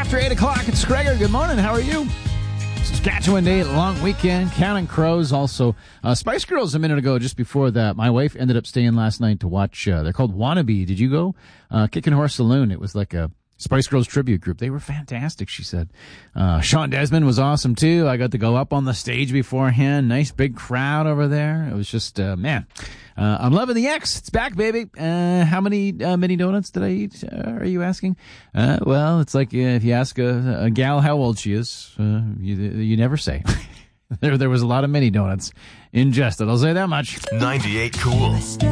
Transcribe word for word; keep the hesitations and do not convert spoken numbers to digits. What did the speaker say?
After eight o'clock, it's Gregor. Good morning. How are you? Saskatchewan Day, long weekend, Counting Crows. Also, uh, Spice Girls a minute ago, just before that. My wife ended up staying last night to watch, uh, they're called Wannabe. Did you go? Uh, Kicking Horse Saloon. It was like a Spice Girls tribute group. They were fantastic, she said. Uh, Sean Desmond was awesome, too. I got to go up on the stage beforehand. Nice big crowd over there. It was just, uh, man. Uh, I'm loving the X. It's back, baby. Uh, how many uh, mini donuts did I eat, uh, are you asking? Uh, well, it's like uh, if you ask a, a gal how old she is, uh, you, you never say. there, there was a lot of mini donuts ingested. I'll say that much. ninety-eight Cool.